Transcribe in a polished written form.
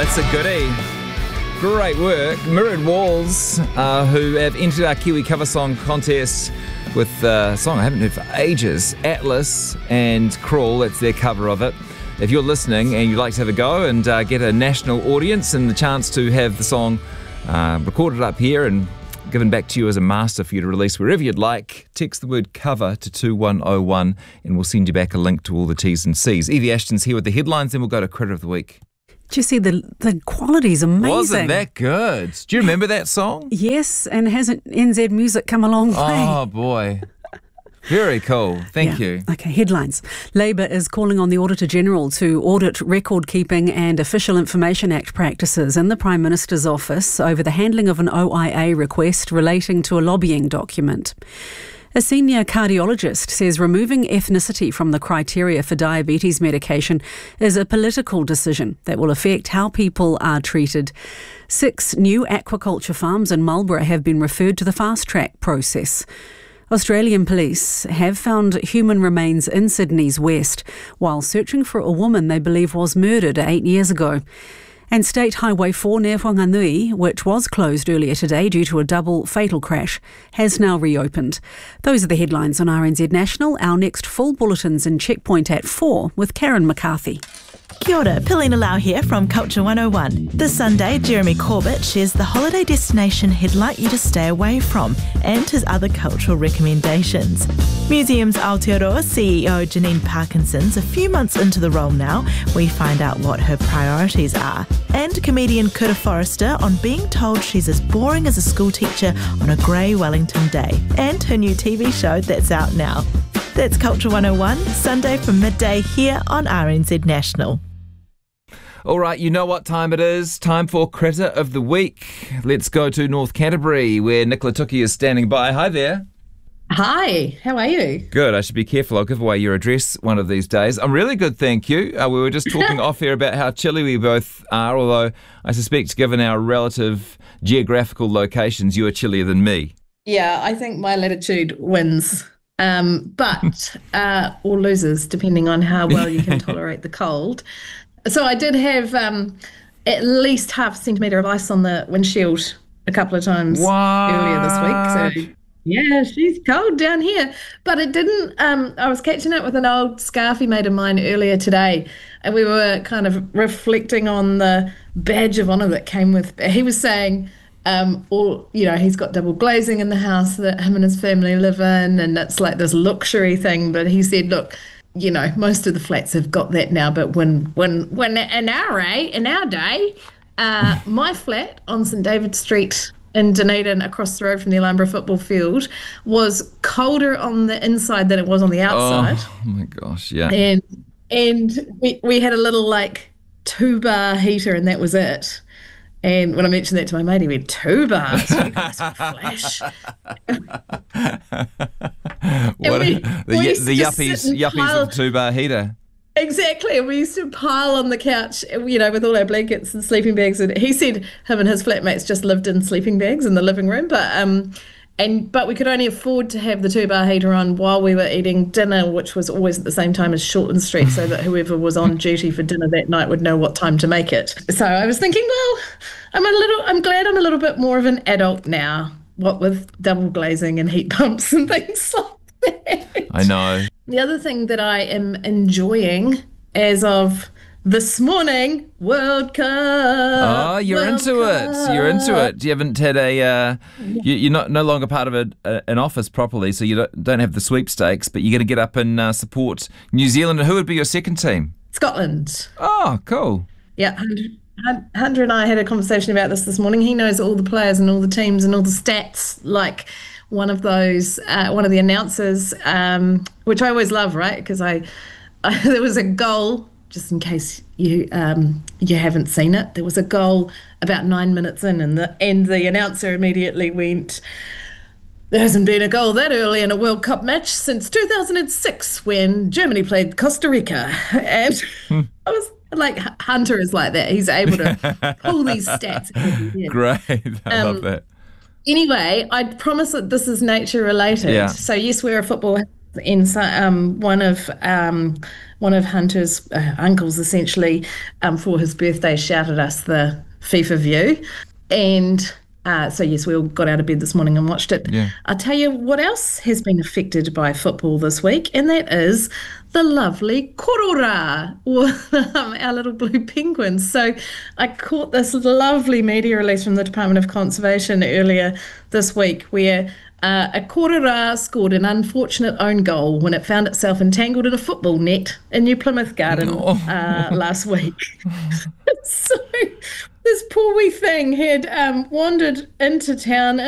That's a goodie. Great work. Mirrored Walls, who have entered our Kiwi cover song contest with a song I haven't heard for ages, Atlas and Crawl. That's their cover of it. If you're listening and you'd like to have a go and get a national audience and the chance to have the song recorded up here and given back to you as a master for you to release wherever you'd like, text the word cover to 2101 and we'll send you back a link to all the T's and C's. Evie Ashton's here with the headlines, then we'll go to Critter of the Week. Did you see the quality's amazing? Wasn't that good? Do you remember that song? Yes, and hasn't NZ Music come a long way? Oh, boy. Very cool. Thank you. Okay, headlines. Labour is calling on the Auditor-General to audit record-keeping and Official Information Act practices in the Prime Minister's office over the handling of an OIA request relating to a lobbying document. A senior cardiologist says removing ethnicity from the criteria for diabetes medication is a political decision that will affect how people are treated. 6 new aquaculture farms in Marlborough have been referred to the fast-track process. Australian police have found human remains in Sydney's west while searching for a woman they believe was murdered 8 years ago. And State Highway 4 near Whanganui, which was closed earlier today due to a double fatal crash, has now reopened. Those are the headlines on RNZ National. Our next full bulletin's in Checkpoint at 4 with Karen McCarthy. Kia ora, Pilina Lau here from Culture 101. This Sunday, Jeremy Corbett shares the holiday destination he'd like you to stay away from and his other cultural recommendations. Museums Aotearoa CEO Janine Parkinson's a few months into the role now. We find out what her priorities are. And comedian Kura Forrester on being told she's as boring as a school teacher on a grey Wellington day. And her new TV show that's out now. That's Culture 101, Sunday from midday here on RNZ National. All right, you know what time it is. Time for Critter of the Week. Let's go to North Canterbury, where Nicola Tuki is standing by. Hi there. Hi, how are you? Good. I should be careful. I'll give away your address one of these days. I'm really good, thank you. We were just talking off here about how chilly we both are, although I suspect given our relative geographical locations, you are chillier than me. Yeah, I think my latitude wins. But or loses, depending on how well you can tolerate the cold. So I did have at least half a centimetre of ice on the windshield a couple of times earlier this week. So yeah, she's cold down here. But it didn't, I was catching up with an old scarfy mate of mine earlier today, and we were kind of reflecting on the badge of honour that came with, he was saying, he's got double glazing in the house that him and his family live in, and it's like this luxury thing. But he said, look, most of the flats have got that now, but when in our day, my flat on St David Street in Dunedin, across the road from the Alhambra football field, was colder on the inside than it was on the outside. Oh my gosh, yeah. And we had a little 2-bar heater, and that was it. And when I mentioned that to my mate, he went, 2 bars? Flash. The yuppies with 2-bar heater. Exactly. And we used to pile on the couch, with all our blankets and sleeping bags. And he said him and his flatmates just lived in sleeping bags in the living room. But we could only afford to have the 2-bar heater on while we were eating dinner, which was always at the same time as Shortland Street, so that whoever was on duty for dinner that night would know what time to make it. So I was thinking, well, I'm glad I'm a little bit more of an adult now, what with double glazing and heat pumps and things like that. I know. The other thing that I am enjoying as of this morning, World Cup. Oh, you're into it. You haven't had you're no longer part of an office properly, so you don't have the sweepstakes, but you're going to get up and support New Zealand. And who would be your second team? Scotland. Oh, cool. Yeah, Hunter and I had a conversation about this morning. He knows all the players and all the teams and all the stats, like one of the announcers, which I always love, right? Because there was a goal. Just in case you haven't seen it, there was a goal about 9 minutes in, and the announcer immediately went, "There hasn't been a goal that early in a World Cup match since 2006 when Germany played Costa Rica." And I was like, Hunter is like that. He's able to pull these stats every year. Great. I love that. Anyway, I promise that this is nature related. Yeah. So yes, we're a football and so, one of Hunter's uncles, essentially, for his birthday, shouted us the FIFA view, and so yes, we all got out of bed this morning and watched it. Yeah. I'll tell you what else has been affected by football this week, and that is the lovely korora, or our little blue penguins. So I caught this lovely media release from the Department of Conservation earlier this week where a korora scored an unfortunate own goal when it found itself entangled in a football net in New Plymouth Garden last week. So this poor wee thing had wandered into town